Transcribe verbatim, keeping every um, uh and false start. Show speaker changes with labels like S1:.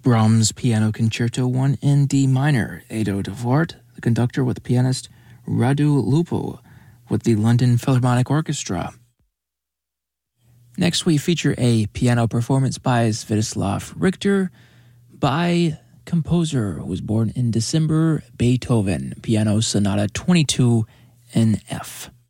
S1: Brahms Piano Concerto one in D minor, Edo de Voort, the conductor with pianist Radu Lupu, with the London Philharmonic Orchestra. Next, we feature a piano performance by Sviatoslav Richter by composer who was born in December, Beethoven, Piano Sonata twenty-two in F.